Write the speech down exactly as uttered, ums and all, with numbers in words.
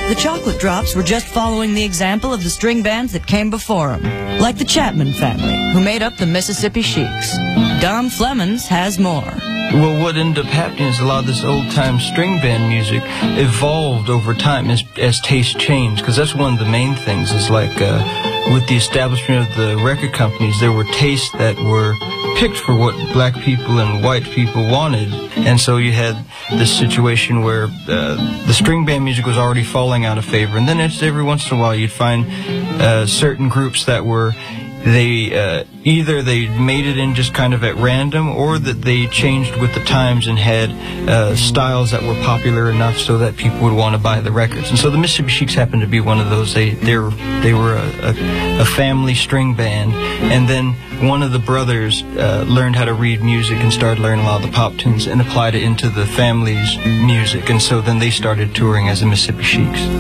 the Chocolate Drops were just following the example of the string bands that came before them, like the Chapman family, who made up the Mississippi Sheiks. Dom Flemons has more. Well, what ended up happening is a lot of this old-time string band music evolved over time as, as taste changed, because that's one of the main things, is like uh, with the establishment of the record companies, there were tastes that were picked for what black people and white people wanted, and so you had this situation where uh, the string band music was already falling out of favor, and then it's every once in a while you'd find uh, certain groups that were They uh, either they made it in just kind of at random, or that they changed with the times and had uh, styles that were popular enough so that people would want to buy the records. And so the Mississippi Sheiks happened to be one of those. They they were they were a, a, a family string band, and then one of the brothers uh, learned how to read music and started learning a lot of the pop tunes and applied it into the family's music. And so then they started touring as the Mississippi Sheiks.